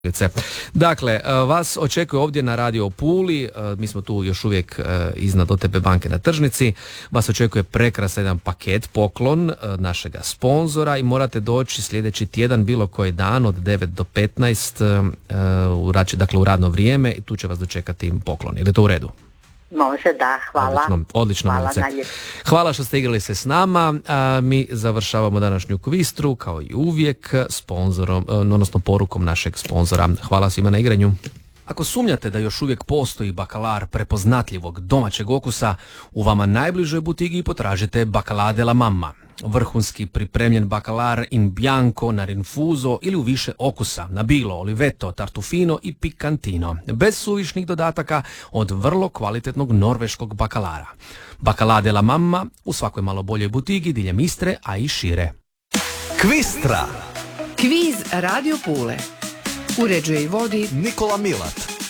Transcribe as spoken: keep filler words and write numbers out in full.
Dakle, vas očekuje ovdje na Radio Puli, mi smo tu još uvijek iznad O T P banke na tržnici, vas očekuje prekrasan jedan paket, poklon našega sponzora i morate doći sljedeći tjedan bilo koji dan od devet do petnaest, dakle u radno vrijeme i tu će vas dočekati poklon. Je li to u redu? Može, da, hvala. Odlično, odlično. Hvala, hvala što ste igrali se s nama. A, mi završavamo današnju kvistru kao i uvijek sponzorom, odnosno porukom našeg sponzora. Hvala svima na igranju. Ako sumnjate da još uvijek postoji bakalar prepoznatljivog domaćeg okusa, u vama najbližoj butigi potražite Bacalà della Mamma. Vrhunski pripremljen bakalar in bianco, na rinfuzo ili u više okusa, na bilo, oliveto, tartufino i pikantino, bez suvišnih dodataka od vrlo kvalitetnog norveškog bakalara. Bacalà della Mamma u svakoj malo boljoj butigi diljem Istre, a i šire. Kvistra. Kviz Radio Pule. Uređuje i vodi Nikola Milat.